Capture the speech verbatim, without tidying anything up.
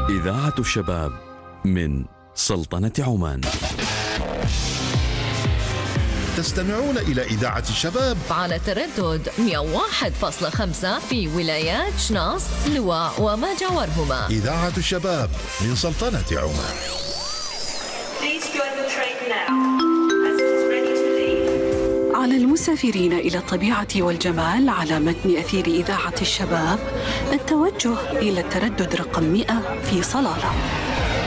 إذاعة الشباب من سلطنة عمان. تستمعون إلى إذاعة الشباب على تردد مئة وواحد فاصلة خمسة في ولايات شناص، لواء وما جاورهما. إذاعة الشباب من سلطنة عمان. على المسافرين إلى الطبيعة والجمال على متن أثير إذاعة الشباب التوجه إلى التردد رقم مئة في صلالة.